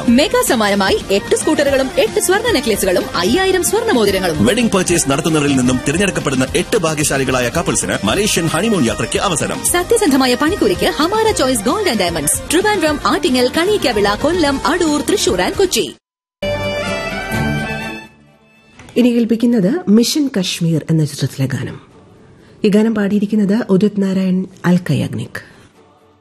Mega സമ്മാനമായി 8 സ്കൂട്ടറുകളും 8 സ്വർണ്ണ നെക്ലേസുകളും 5000 സ്വർണ്ണ മോതിരങ്ങളും. വെഡിംഗ് പർച്ചേസ് നടത്തുന്നവരിൽ നിന്നും തിരഞ്ഞെടുക്കപ്പെടുന്ന 8 ഭാഗ്യശാലികളായ കപ്പിൾസിന് മലേഷ്യൻ ഹണിമൂൺ യാത്രയ്ക്ക് അവസരം. സത്യസന്ധമായ പണിക്കൂലിക്ക് Hamara choice gold and diamonds, Trivandrum, Attingal, Kaliyikkavila, Kollam, Adoor, Thrissur and Kochi. ഇനി കേൾപ്പിക്കുന്നത് മിഷൻ കശ്മീർ എന്ന ചിത്രത്തിലെ ഗാനം. ഈ ഗാനം പാടിയിരിക്കുന്നത് ഉദിത് നാരായൺ, അൽക്ക യാഗ്നിക്.